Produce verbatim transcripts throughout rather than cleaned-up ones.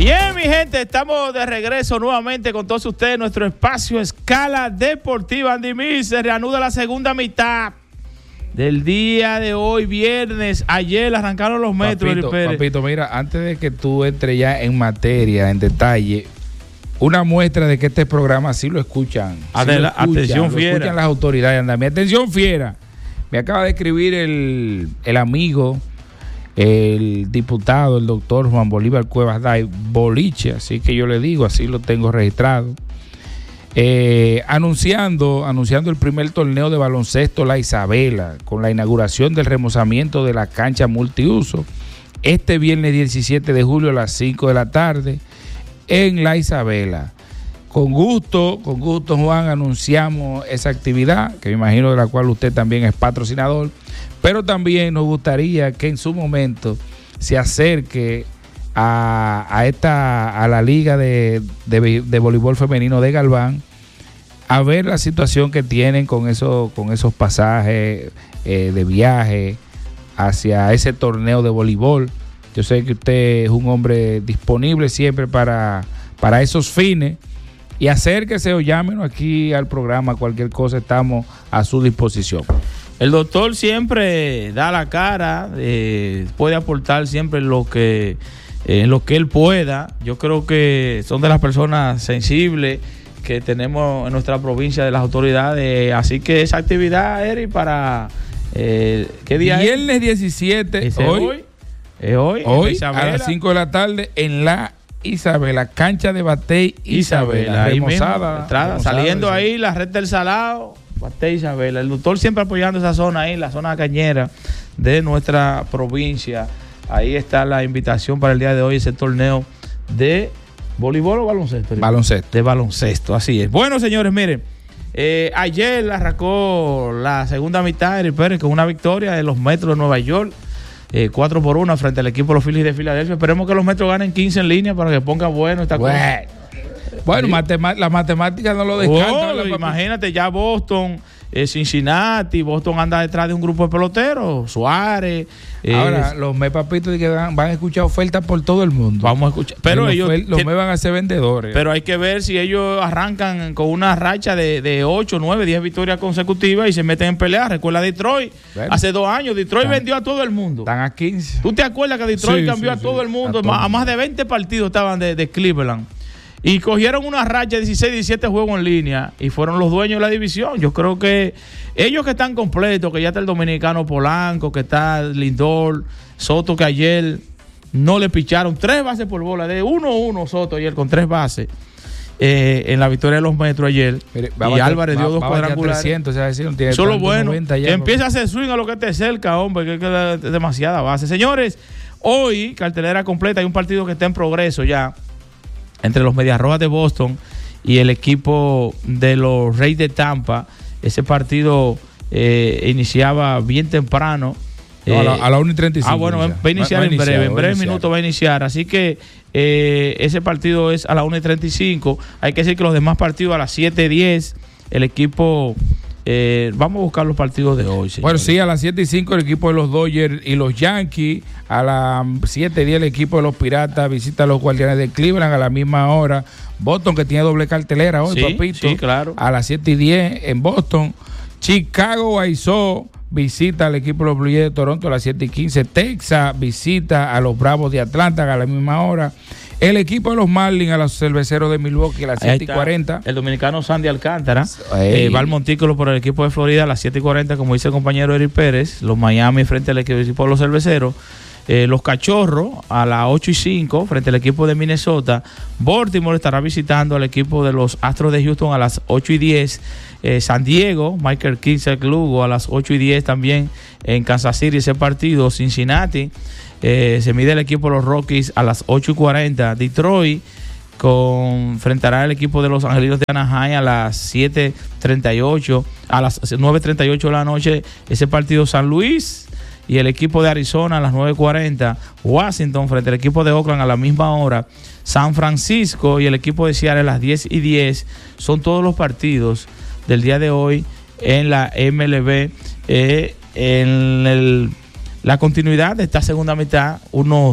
Bien, mi gente, estamos de regreso nuevamente con todos ustedes. Nuestro espacio Escala Deportiva. Andy Mil, se reanuda la segunda mitad del día de hoy, viernes. Ayer arrancaron los metros. Papito, papito, mira, antes de que tú entres ya en materia, en detalle, una muestra de que este programa sí lo escuchan. Adela, sí lo escuchan, atención, lo fiera. escuchan las autoridades. Anda, mi atención, fiera. Me acaba de escribir el, el amigo, el diputado, el doctor Juan Bolívar Cuevas Day, Boliche, así que yo le digo, así lo tengo registrado, eh, anunciando, anunciando el primer torneo de baloncesto La Isabela, con la inauguración del remozamiento de la cancha multiuso, este viernes diecisiete de julio a las cinco de la tarde, en La Isabela. Con gusto, con gusto, Juan, anunciamos esa actividad, que me imagino de la cual usted también es patrocinador, pero también nos gustaría que en su momento se acerque a, a esta a la liga de, de, de voleibol femenino de Galván a ver la situación que tienen con eso, con esos pasajes eh, de viaje hacia ese torneo de voleibol. Yo sé que usted es un hombre disponible siempre para, para esos fines. Y acérquese o llámenos aquí al programa, cualquier cosa, estamos a su disposición. El doctor siempre da la cara, eh, puede aportar siempre lo que, eh, lo que él pueda. Yo creo que son de las personas sensibles que tenemos en nuestra provincia de las autoridades. Así que esa actividad, Eri, para... Eh, ¿qué día es? Viernes diecisiete, ¿Es hoy, hoy? ¿Es hoy? Hoy, a las cinco de la tarde, en la Isabela, cancha de Batey Isabela, ahí remozada, mismo, entrada, remozada, saliendo sí. Ahí la red del Salado, Batey Isabela. El doctor siempre apoyando esa zona ahí, la zona cañera de nuestra provincia. Ahí está la invitación para el día de hoy, ese torneo de voleibol o baloncesto. Baloncesto. De baloncesto, así es. Bueno, señores, miren, eh, ayer arrancó la segunda mitad, Eric Pérez, con una victoria de los Metros de Nueva York. Eh, cuatro por uno frente al equipo de los Phillies de Filadelfia. Esperemos que los Metros ganen quince en línea para que ponga bueno esta bueno. cosa. Bueno, matema- la matemática no lo descarta. Oh, imagínate, ya Boston, eh, Cincinnati, Boston anda detrás de un grupo de peloteros, Suárez. Eh, Ahora, los Mets, papitos, que van, van a escuchar ofertas por todo el mundo. Vamos a escuchar. Pero los ellos. Los, los Mets van a ser vendedores. Pero hay que ver si ellos arrancan con una racha de, de ocho, nueve, diez victorias consecutivas y se meten en pelea. Recuerda Detroit. Bueno, hace dos años, Detroit están, vendió a todo el mundo. Están a quince. ¿Tú te acuerdas que Detroit sí, cambió sí, a todo sí, el mundo? a, todo a más de veinte partidos estaban de, de Cleveland. Y cogieron una racha de dieciséis, diecisiete juegos en línea y fueron los dueños de la división. Yo creo que ellos que están completos, que ya está el dominicano Polanco, que está Lindor, Soto, que ayer no le picharon tres bases por bola, de uno a uno Soto ayer con tres bases eh, en la victoria de los Metros ayer. Mire, y a, Álvarez va, dio dos va cuadrangulares. trescientos, o sea, decir, no tiene Solo tanto, bueno, noventa ya, que empieza a hacer swing a lo que esté cerca, hombre, que, que es demasiada base. Señores, hoy, cartelera completa, hay un partido que está en progreso ya entre los Medias Rojas de Boston y el equipo de los Reyes de Tampa. Ese partido eh, iniciaba bien temprano. No, eh, a la, a la una y treinta y cinco. Ah, bueno, va, va a iniciar va, en va breve, en breve iniciar. minuto va a iniciar. Así que eh, ese partido es a la una y treinta y cinco. Hay que decir que los demás partidos a las siete y diez. El equipo... Eh, vamos a buscar los partidos de hoy. Bueno, sí, a las siete y cinco el equipo de los Dodgers y los Yankees. A las siete y diez el equipo de los Piratas visita a los Guardianes de Cleveland. A la misma hora Boston, que tiene doble cartelera hoy, sí, papito. Sí, claro. A las siete y diez en Boston. Chicago White Sox visita al equipo de los Blue Jays de Toronto a las siete y quince. Texas visita a los Bravos de Atlanta a la misma hora. El equipo de los Marlins a los Cerveceros de Milwaukee a las siete y cuarenta. El dominicano Sandy Alcántara eh, va al montículo por el equipo de Florida a las siete y cuarenta, como dice el compañero Eric Pérez. Los Miami frente al equipo de los Cerveceros. Eh, los Cachorros a las ocho y cinco frente al equipo de Minnesota. Baltimore estará visitando al equipo de los Astros de Houston a las ocho y diez. Eh, San Diego, Michael Kinsey Lugo a las ocho y diez también en Kansas City ese partido. Cincinnati eh, se mide el equipo de los Rockies a las ocho y cuarenta. Detroit con, enfrentará al equipo de los Angelinos de Anaheim a las siete treinta y ocho, a las nueve treinta y ocho de la noche. Ese partido San Luis y el equipo de Arizona a las nueve cuarenta. Washington frente al equipo de Oakland a la misma hora. San Francisco y el equipo de Seattle a las diez y diez. Son todos los partidos del día de hoy en la M L B. Eh, en el, la continuidad de esta segunda mitad, unos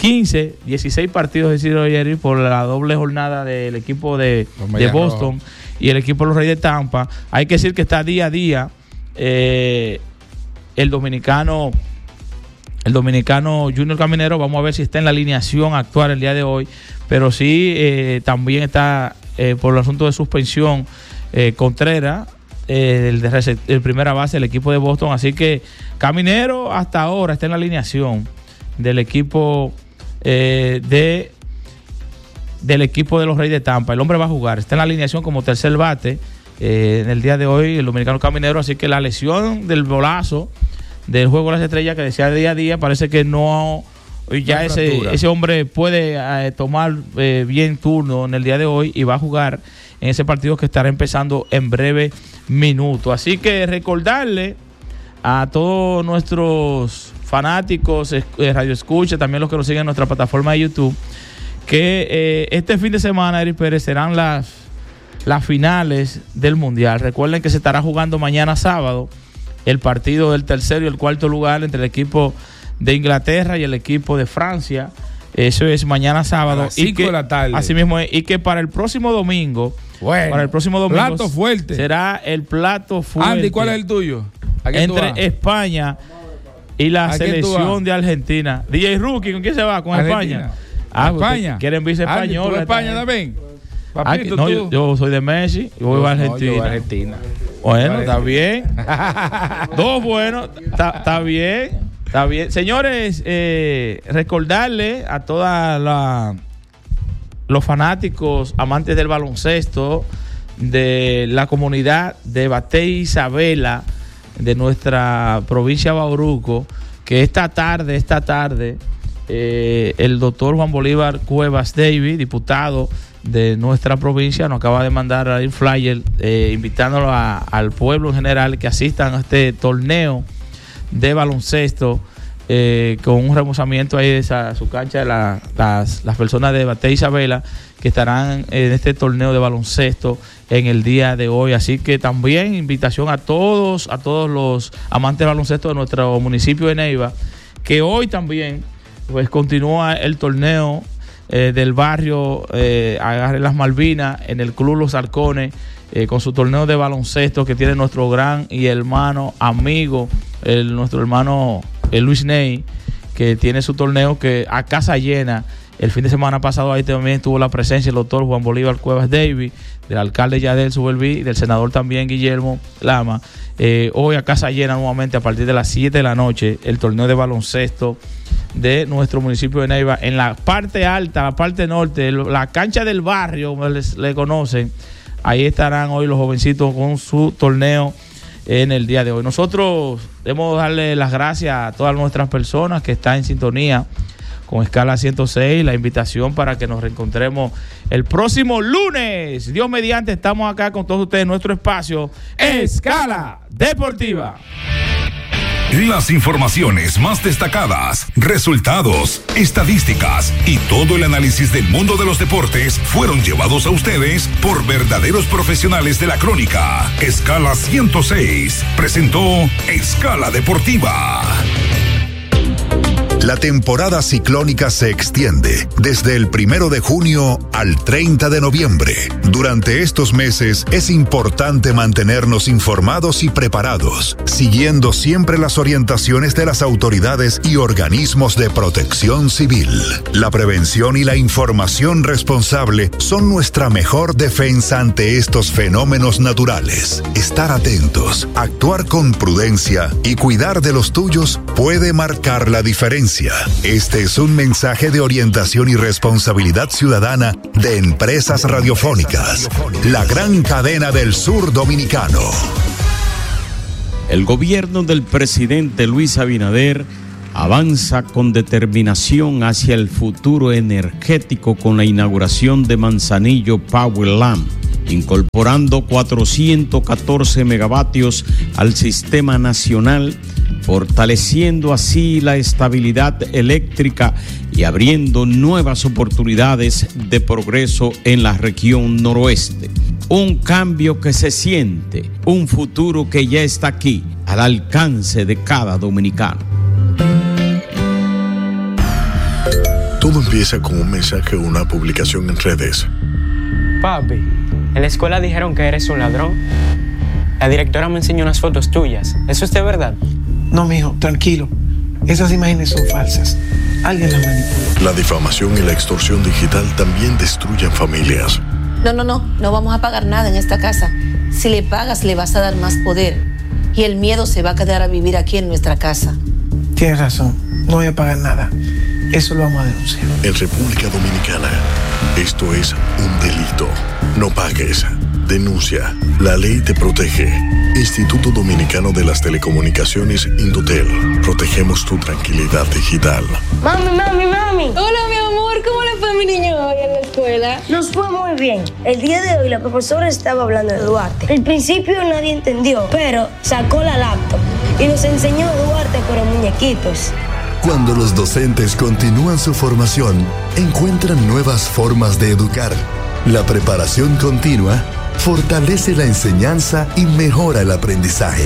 quince, dieciséis partidos de Ciro Jerry por la doble jornada del equipo de, de Boston Rojo. Y el equipo de los Reyes de Tampa. Hay que decir que está día a día eh, el dominicano el dominicano Junior Caminero. Vamos a ver si está en la alineación actual el día de hoy, pero sí eh, también está eh, por el asunto de suspensión eh, Contreras, eh, el, de, el primera base del equipo de Boston. Así que Caminero hasta ahora está en la alineación del equipo eh, de del equipo de los Reyes de Tampa. El hombre va a jugar, está en la alineación como tercer bate eh, en el día de hoy el dominicano Caminero. Así que la lesión del bolazo del juego de las estrellas que decía día a día, parece que no ya ese, ese hombre puede eh, tomar eh, bien turno en el día de hoy y va a jugar en ese partido que estará empezando en breve minuto. Así que recordarle a todos nuestros fanáticos, eh, radio escucha, también los que nos siguen en nuestra plataforma de YouTube, que eh, este fin de semana, Eric Pérez, serán las, las finales del Mundial. Recuerden que se estará jugando mañana sábado el partido del tercero y el cuarto lugar entre el equipo de Inglaterra y el equipo de Francia. Eso es mañana sábado. A las cinco de la tarde. Así mismo es. Y que para el próximo domingo, bueno, para el próximo domingo plato fuerte. será el plato fuerte. Andy, ¿cuál es el tuyo? Entre España y la selección de Argentina. D J Rookie, ¿con quién se va? ¿Con Argentina. España? Ah, España. ¿Quieren vice española? España también? Papito, no, yo, yo soy de Messi y voy no, a Argentina. No, yo Argentina. Bueno, está bien. Dos buenos, está bien. Está bien. Señores, eh, recordarle a todos los fanáticos, amantes del baloncesto, de la comunidad de Batey Isabela, de nuestra provincia de Bauruco, que esta tarde, esta tarde, eh, el doctor Juan Bolívar Cuevas David, diputado de nuestra provincia, nos acaba de mandar a ir flyer eh, invitándolo a, al pueblo en general que asistan a este torneo de baloncesto eh, con un remozamiento ahí de esa, su cancha de la, las, las personas de Batey Isabela que estarán en este torneo de baloncesto en el día de hoy. Así que también invitación a todos, a todos los amantes de baloncesto de nuestro municipio de Neiva, que hoy también pues continúa el torneo Eh, del barrio eh, Agarre las Malvinas en el Club Los Halcones eh, con su torneo de baloncesto que tiene nuestro gran y hermano amigo el, nuestro hermano el Luis Ney, que tiene su torneo que a casa llena. El fin de semana pasado ahí también tuvo la presencia el doctor Juan Bolívar Cuevas David, del alcalde Yadel Subelví y del senador también Guillermo Lama. Eh, hoy a casa llena nuevamente a partir de las siete de la noche el torneo de baloncesto de nuestro municipio de Neiva en la parte alta, la parte norte, la cancha del barrio, como les, le conocen. Ahí estarán hoy los jovencitos con su torneo en el día de hoy. Nosotros debemos darle las gracias a todas nuestras personas que están en sintonía con Escala ciento seis, la invitación para que nos reencontremos el próximo lunes. Dios mediante, estamos acá con todos ustedes en nuestro espacio Escala Deportiva. Las informaciones más destacadas, resultados, estadísticas y todo el análisis del mundo de los deportes fueron llevados a ustedes por verdaderos profesionales de la crónica. Escala ciento seis presentó Escala Deportiva. La temporada ciclónica se extiende desde el primero de junio al treinta de noviembre. Durante estos meses es importante mantenernos informados y preparados, siguiendo siempre las orientaciones de las autoridades y organismos de protección civil. La prevención y la información responsable son nuestra mejor defensa ante estos fenómenos naturales. Estar atentos, actuar con prudencia y cuidar de los tuyos puede marcar la diferencia. Este es un mensaje de orientación y responsabilidad ciudadana de Empresas Radiofónicas, la gran cadena del sur dominicano. El gobierno del presidente Luis Abinader avanza con determinación hacia el futuro energético con la inauguración de Manzanillo Powerland, incorporando cuatrocientos catorce megavatios al sistema nacional, fortaleciendo así la estabilidad eléctrica y abriendo nuevas oportunidades de progreso en la región noroeste. Un cambio que se siente, un futuro que ya está aquí, al alcance de cada dominicano. Todo empieza con un mensaje o una publicación en redes. Papi, en la escuela dijeron que eres un ladrón. La directora me enseñó unas fotos tuyas. ¿Eso es de verdad? No, mijo, tranquilo. Esas imágenes son falsas. Alguien las manipula. La difamación y la extorsión digital también destruyen familias. No, no, no. No vamos a pagar nada en esta casa. Si le pagas, le vas a dar más poder. Y el miedo se va a quedar a vivir aquí en nuestra casa. Tienes razón. No voy a pagar nada. Eso lo vamos a denunciar. En República Dominicana, esto es un delito. No pagues. Denuncia. La ley te protege. Instituto Dominicano de las Telecomunicaciones, Indotel. Protegemos tu tranquilidad digital. Mami, mami, mami. Hola, mi amor. ¿Cómo le fue a mi niño hoy en la escuela? Nos fue muy bien. El día de hoy la profesora estaba hablando de Duarte. Al principio nadie entendió, pero sacó la laptop y nos enseñó Duarte pero muñequitos. Cuando los docentes continúan su formación, encuentran nuevas formas de educar. La preparación continua fortalece la enseñanza y mejora el aprendizaje.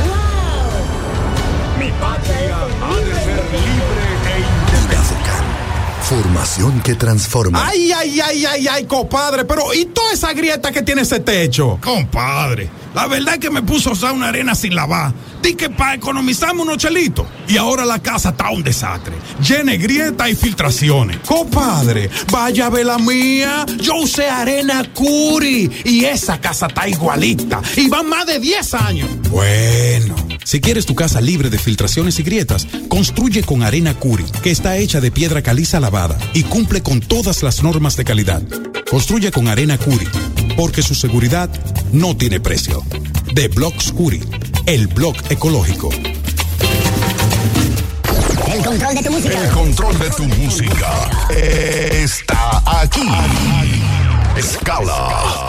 ¡Wow! Mi patria ha de ser libre e independiente. Formación que transforma. Ay, ay, ay, ay, ay, compadre, pero ¿y toda esa grieta que tiene ese techo? Compadre, la verdad es que me puso a usar una arena sin lavar. Di que para economizarme unos chelitos. Y ahora la casa está un desastre. Llena de grietas y filtraciones. Compadre, vaya a ver la mía. Yo usé arena Curi y esa casa está igualita. Y van más de diez años. Bueno, si quieres tu casa libre de filtraciones y grietas, construye con arena Curi, que está hecha de piedra caliza lavada y cumple con todas las normas de calidad. Construye con arena Curi, porque su seguridad no tiene precio. De Blocks Curi, el blog ecológico. El control de tu música. El control de tu música está aquí. Escala.